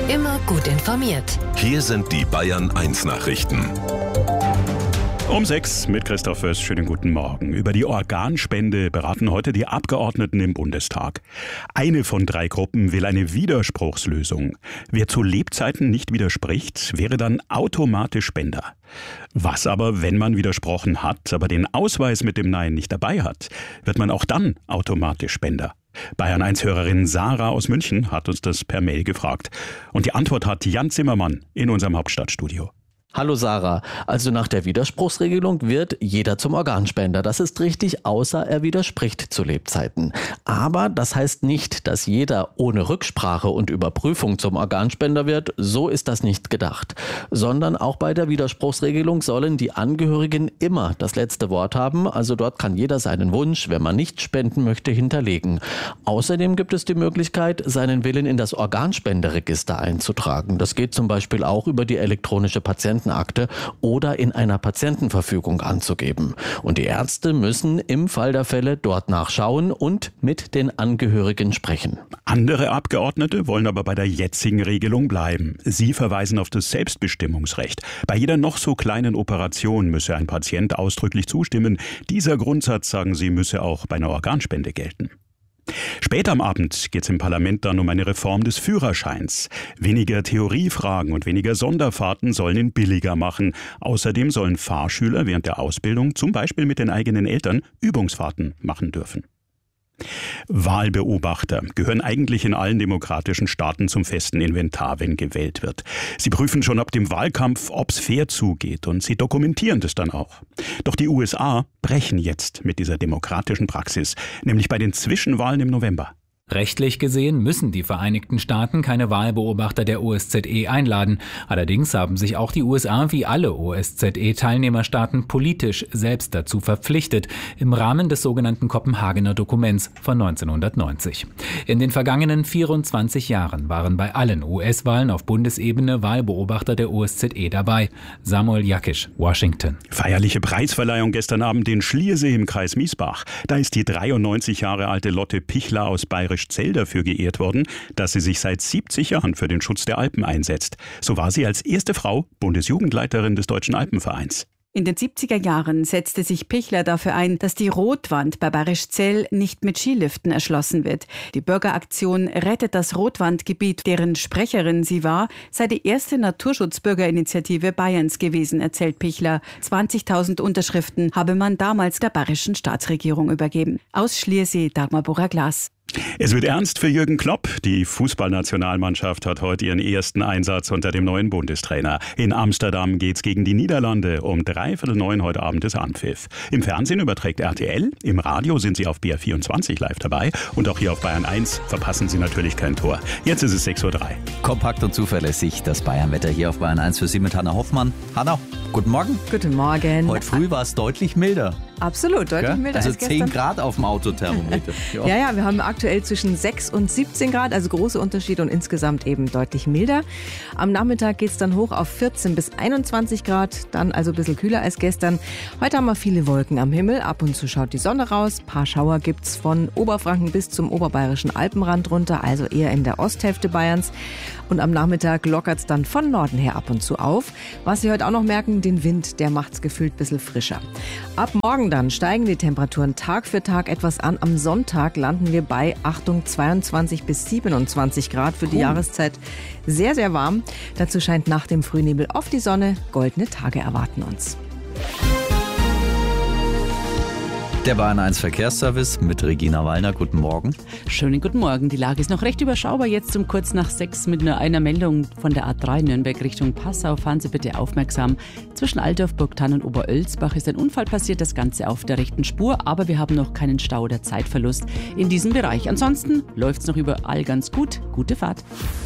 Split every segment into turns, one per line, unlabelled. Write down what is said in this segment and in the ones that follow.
Immer gut informiert.
Hier sind die Bayern 1 Nachrichten.
Um 6 mit Christoph Föß. Schönen guten Morgen. Über die Organspende beraten heute die Abgeordneten im Bundestag. Eine von 3 Gruppen will eine Widerspruchslösung. Wer zu Lebzeiten nicht widerspricht, wäre dann automatisch Spender. Was aber, wenn man widersprochen hat, aber den Ausweis mit dem Nein nicht dabei hat, wird man auch dann automatisch Spender? Bayern 1-Hörerin Sarah aus München hat uns das per Mail gefragt. Und die Antwort hat Jan Zimmermann in unserem Hauptstadtstudio.
Hallo Sarah, also nach der Widerspruchsregelung wird jeder zum Organspender. Das ist richtig, außer er widerspricht zu Lebzeiten. Aber das heißt nicht, dass jeder ohne Rücksprache und Überprüfung zum Organspender wird. So ist das nicht gedacht. Sondern auch bei der Widerspruchsregelung sollen die Angehörigen immer das letzte Wort haben. Also dort kann jeder seinen Wunsch, wenn man nicht spenden möchte, hinterlegen. Außerdem gibt es die Möglichkeit, seinen Willen in das Organspenderegister einzutragen. Das geht zum Beispiel auch über die elektronische Patientenakte oder in einer Patientenverfügung anzugeben. Und die Ärzte müssen im Fall der Fälle dort nachschauen und mit den Angehörigen sprechen.
Andere Abgeordnete wollen aber bei der jetzigen Regelung bleiben. Sie verweisen auf das Selbstbestimmungsrecht. Bei jeder noch so kleinen Operation müsse ein Patient ausdrücklich zustimmen. Dieser Grundsatz, sagen sie, müsse auch bei einer Organspende gelten. Später am Abend geht es im Parlament dann um eine Reform des Führerscheins. Weniger Theoriefragen und weniger Sonderfahrten sollen ihn billiger machen. Außerdem sollen Fahrschüler während der Ausbildung zum Beispiel mit den eigenen Eltern Übungsfahrten machen dürfen. Wahlbeobachter gehören eigentlich in allen demokratischen Staaten zum festen Inventar, wenn gewählt wird. Sie prüfen schon ab dem Wahlkampf, ob es fair zugeht, und sie dokumentieren das dann auch. Doch die USA brechen jetzt mit dieser demokratischen Praxis, nämlich bei den Zwischenwahlen im November.
Rechtlich gesehen müssen die Vereinigten Staaten keine Wahlbeobachter der OSZE einladen. Allerdings haben sich auch die USA wie alle OSZE-Teilnehmerstaaten politisch selbst dazu verpflichtet, im Rahmen des sogenannten Kopenhagener Dokuments von 1990. In den vergangenen 24 Jahren waren bei allen US-Wahlen auf Bundesebene Wahlbeobachter der OSZE dabei. Samuel Jakisch, Washington.
Feierliche Preisverleihung gestern Abend in Schliersee im Kreis Miesbach. Da ist die 93 Jahre alte Lotte Pichler aus Bayerischzell dafür geehrt worden, dass sie sich seit 70 Jahren für den Schutz der Alpen einsetzt. So war sie als erste Frau Bundesjugendleiterin des Deutschen Alpenvereins.
In den 70er Jahren setzte sich Pichler dafür ein, dass die Rotwand bei Bayerischzell nicht mit Skiliften erschlossen wird. Die Bürgeraktion Rettet das Rotwandgebiet, deren Sprecherin sie war, sei die erste Naturschutzbürgerinitiative Bayerns gewesen, erzählt Pichler. 20.000 Unterschriften habe man damals der bayerischen Staatsregierung übergeben. Aus Schliersee, Dagmar Bohrer-Glas.
Es wird ernst für Jürgen Klopp. Die Fußballnationalmannschaft hat heute ihren ersten Einsatz unter dem neuen Bundestrainer. In Amsterdam geht's gegen die Niederlande. Um 8:45 heute Abend ist Anpfiff. Im Fernsehen überträgt RTL, im Radio sind Sie auf BR24 live dabei und auch hier auf Bayern 1 verpassen Sie natürlich kein Tor. Jetzt ist es 6:03 Uhr.
Kompakt und zuverlässig das Bayernwetter hier auf Bayern 1 für Sie mit Hanna Hoffmann. Hanna, guten Morgen.
Guten Morgen.
Heute früh war es deutlich milder.
Absolut, deutlich milder
also
als gestern.
10 Grad auf dem Autothermometer.
Ja, wir haben aktuell zwischen 6 und 17 Grad, also große Unterschiede und insgesamt eben deutlich milder. Am Nachmittag geht es dann hoch auf 14 bis 21 Grad, dann also ein bisschen kühler als gestern. Heute haben wir viele Wolken am Himmel, ab und zu schaut die Sonne raus. Ein paar Schauer gibt es von Oberfranken bis zum oberbayerischen Alpenrand runter, also eher in der Osthälfte Bayerns. Und am Nachmittag lockert es dann von Norden her ab und zu auf. Was Sie heute auch noch merken, den Wind, der macht es gefühlt ein bisschen frischer. Ab morgen dann steigen die Temperaturen Tag für Tag etwas an. Am Sonntag landen wir bei, Achtung, 22 bis 27 Grad für die Jahreszeit. Sehr, sehr warm. Dazu scheint nach dem Frühnebel oft die Sonne. Goldene Tage erwarten uns.
Der Bayern 1 Verkehrsservice mit Regina Wallner. Guten Morgen.
Schönen guten Morgen. Die Lage ist noch recht überschaubar. Jetzt um kurz nach 6 mit nur einer Meldung von der A3 Nürnberg Richtung Passau. Fahren Sie bitte aufmerksam. Zwischen Altdorf, Burgthann und Oberölsbach ist ein Unfall passiert. Das Ganze auf der rechten Spur. Aber wir haben noch keinen Stau oder Zeitverlust in diesem Bereich. Ansonsten läuft es noch überall ganz gut. Gute Fahrt.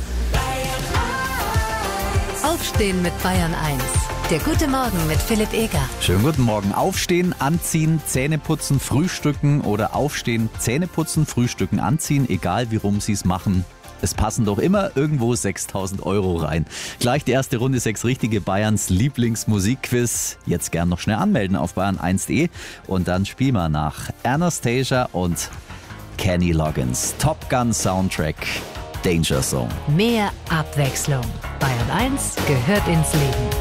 Aufstehen mit Bayern 1. Der gute Morgen mit Philipp Eger.
Schönen guten Morgen. Aufstehen, anziehen, Zähne putzen, frühstücken oder aufstehen, Zähne putzen, frühstücken, anziehen. Egal wie rum Sie es machen. Es passen doch immer irgendwo 6.000 € rein. Gleich die erste Runde 6 richtige Bayerns Lieblingsmusikquiz. Jetzt gern noch schnell anmelden auf bayern1.de und dann spielen wir nach Anastasia und Kenny Loggins. Top Gun Soundtrack Danger Zone.
Mehr Abwechslung. Bayern 1 gehört ins Leben.